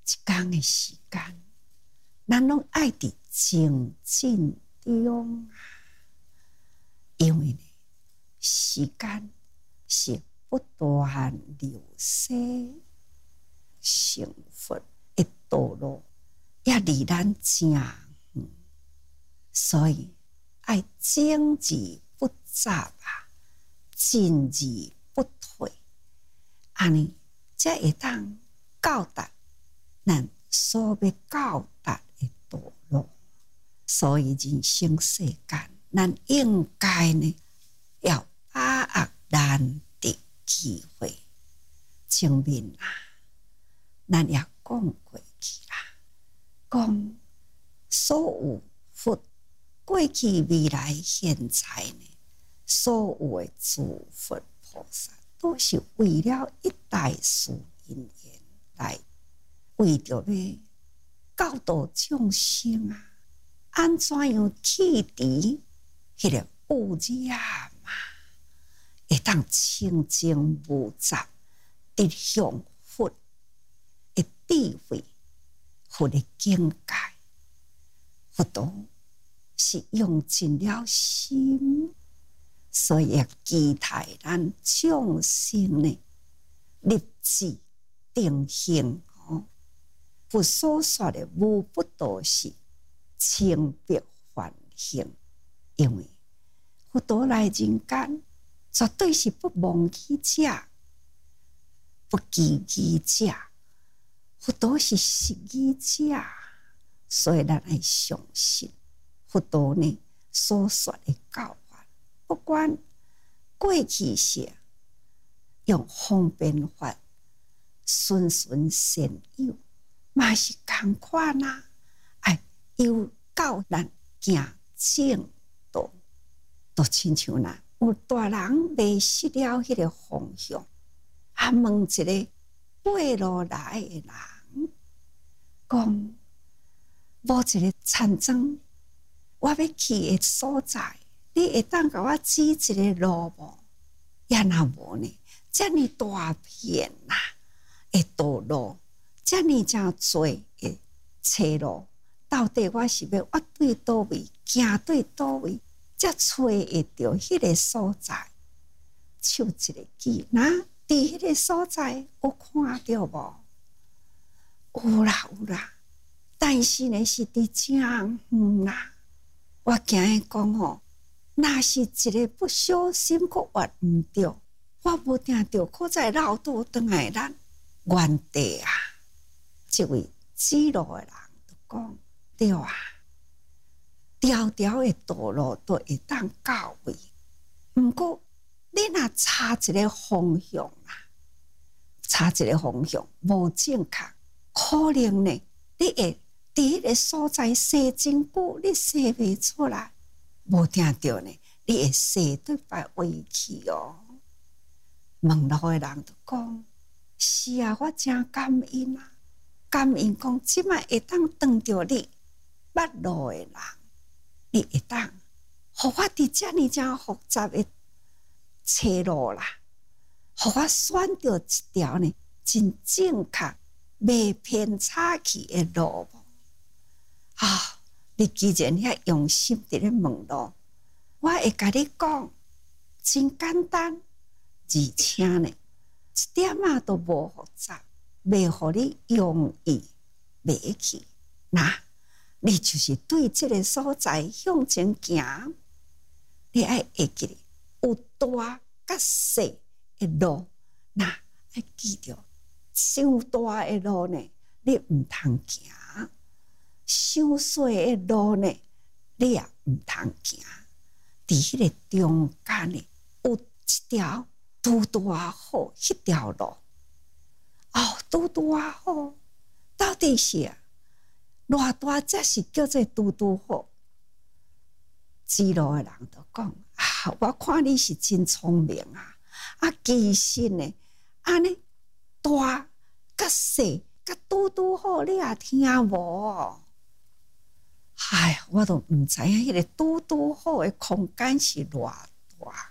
天的时间，咱拢爱伫静静中啊，因为呢，时间是不断流逝，幸福的道路也离咱正远，所以爱精而不杂啊，进而不退，安尼才会当到达咱所要到达的道路。所以人生世间，咱应该呢要把握难得机会。前面啊，咱也讲过去啦，讲所有佛过去、未来、现在呢，所有的诸佛菩萨，都是为了一代事因缘来，为着要教导众生啊，安怎样去除迄个污染嘛，会当清净无杂，直向佛的智慧、佛的境界。佛道是用尽了心，所以也期待咱众生呢立志定行。佛所说的无不都是清白梵行，因为佛陀来人间，绝对是不忘记者、不记记者。佛陀是实义者，所以咱爱相信佛陀呢所说的教法，不管过去是用方便法、循循善诱，嘛是同款啊！哎，有教咱行正道，都亲像咱有大人迷失了迄个方向，啊，问一个背路来的人，讲无一个田庄，我要去的所在，你会当甲我指一个路无？也若无呢？遮尔大片呐，的道路。遮尔真多的车路，到底我是要挖对倒位，行对倒位，才找会到迄个所在。手一个举，那伫迄个所在有看到无？有啦有啦，但是呢是伫正远啦。我惊伊讲吼，若是一个不小心，佫挖毋着，我无定着，佫再绕倒转来咱原地啊。这位指路的人就讲对啊，条条的道路都会当到位，不过你若差一个方向啦，差一个方向无正确，可能呢你会伫迄个所在踅真久，你踅袂出来，无定着呢，你会踅对别位去哦。问路的人就讲：是啊，我真感恩啊！感恩讲，即摆会当撞着你捌路的人，你会当，互我伫遮尔真复杂的车路啦，互我选着一条呢真正确、袂偏差去的路无？啊！你既然遐用心伫咧问路，我会甲你讲，真简单，而且呢，一点仔都无复杂。袂互你容易袂去，那你就是对这个所在向前行，你爱会记得有大甲细的路，那爱记着，伤大的路呢，你毋通行；伤细的路呢，你也毋通行。伫迄个中间呢，有一条拄拄啊好迄条路。哦，拄拄啊好，到底是偌大才是叫做拄拄好？指路的人就讲啊，我看你是真聪明啊！啊，其实呢，安尼大甲细甲拄拄好，你也听无？哎，我都毋知影迄个拄拄好的空间是偌大。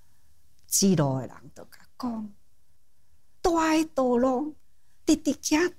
指路的人就甲讲。大的道路，直直行